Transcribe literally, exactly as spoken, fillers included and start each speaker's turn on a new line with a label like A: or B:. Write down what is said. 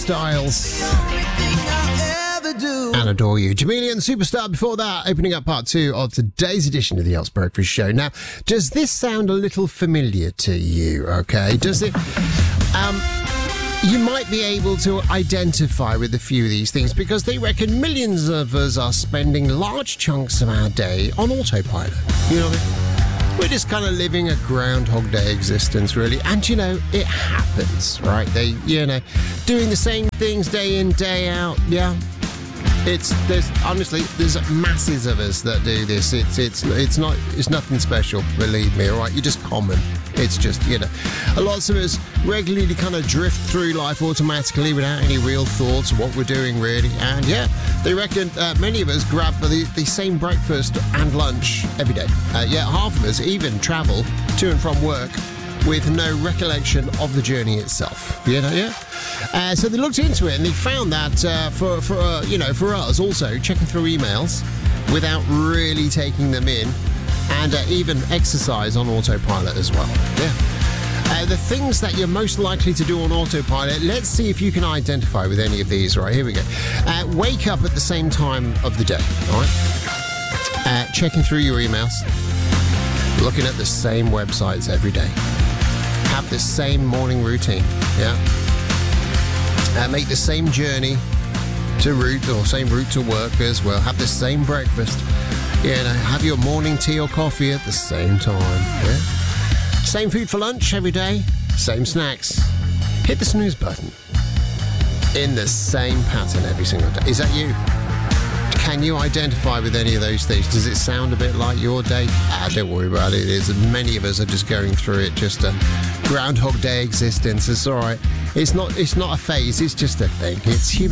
A: Styles. And Adore You. Chameleon Superstar before that, opening up part two of today's edition of the Elks Breakfast Show. Now, does this sound a little familiar to you, okay? Does it? Um, you might be able to identify with a few of these things because they reckon millions of us are spending large chunks of our day on autopilot. You know what I mean? We're just kind of living a Groundhog Day existence, really. And, you know, it happens, right? They, you know, doing the same things day in, day out, yeah. It's, there's, honestly, there's masses of us that do this. It's, it's, it's not, it's nothing special, believe me, all right? You're just common. It's just, you know, lots of us regularly kind of drift through life automatically without any real thoughts of what we're doing, really. And, yeah, they reckon uh, many of us grab the, the same breakfast and lunch every day. Uh, yeah, half of us even travel to and from work with no recollection of the journey itself. You know, yeah? Uh, so they looked into it and they found that uh, for, for uh, you know, for us also, checking through emails without really taking them in, and uh, even exercise on autopilot as well. Yeah. Uh, the things that you're most likely to do on autopilot, let's see if you can identify with any of these. Right, here we go. Uh, wake up at the same time of the day, all right? Uh, checking through your emails, looking at the same websites every day. Have the same morning routine, yeah? Uh, make the same journey to route, or same route to work as well. Have the same breakfast. Yeah, you know, have your morning tea or coffee at the same time. Yeah? Same food for lunch every day. Same snacks. Hit the snooze button in the same pattern every single day. Is that you? Can you identify with any of those things? Does it sound a bit like your day? Ah, don't worry about it. It is. Many of us are just going through it. Just a Groundhog Day existence. It's all right. It's not. It's not a phase. It's just a thing. It's human.